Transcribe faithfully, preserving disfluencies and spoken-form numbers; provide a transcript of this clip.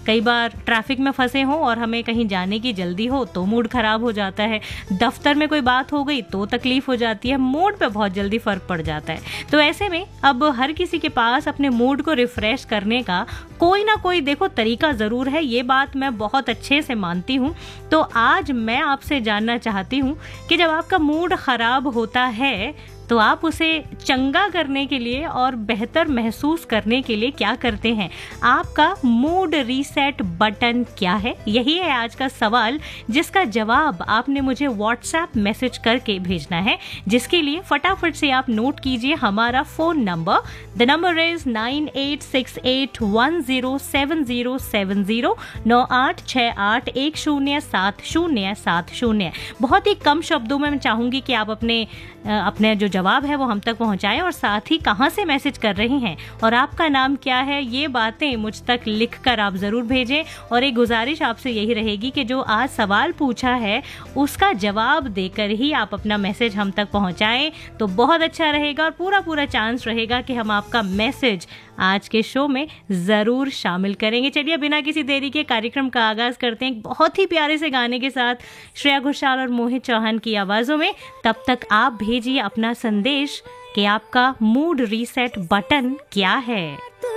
कई बार ट्रैफिक में फंसे हों और हमें कहीं जाने की जल्दी हो तो मूड खराब हो जाता है, दफ्तर में कोई बात हो गई तो तकलीफ हो जाती है, मूड पे बहुत जल्दी फर्क पड़ जाता है। तो ऐसे में अब हर किसी के पास अपने मूड को रिफ्रेश करने का कोई ना कोई देखो तरीका जरूर है, ये बात मैं बहुत अच्छे से मानती हूँ। तो आज मैं आपसे जानना चाहती हूँ कि जब आपका मूड खराब होता है तो आप उसे चंगा करने के लिए और बेहतर महसूस करने के लिए क्या करते हैं? आपका मूड रीसेट बटन क्या है? यही है आज का सवाल, जिसका जवाब आपने मुझे व्हाट्सएप मैसेज करके भेजना है, जिसके लिए फटाफट से आप नोट कीजिए हमारा phone number. The number is nine eight six eight one zero seven zero seven zero, नौ आठ छः आठ एक शून्य सात शून्य सात शून्य। बहुत ही कम शब्दों में मैं चाहूंगी कि आप अपने अपने जो जवाब है वो हम तक पहुंचाएं, और साथ ही कहां से मैसेज कर रही हैं और आपका नाम क्या है, ये बातें मुझ तक लिखकर आप जरूर भेजें। और एक गुजारिश आपसे यही रहेगी कि जो आज सवाल पूछा है उसका जवाब देकर ही आप अपना मैसेज हम तक पहुंचाएं तो बहुत अच्छा रहेगा, और पूरा पूरा चांस रहेगा कि हम आपका मैसेज आज के शो में जरूर शामिल करेंगे। चलिए बिना किसी देरी के कार्यक्रम का आगाज करते हैं एक बहुत ही प्यारे से गाने के साथ, श्रेया घोषाल और मोहित चौहान की आवाजों में। तब तक आप भेजिए अपना संदेश कि आपका मूड रीसेट बटन क्या है।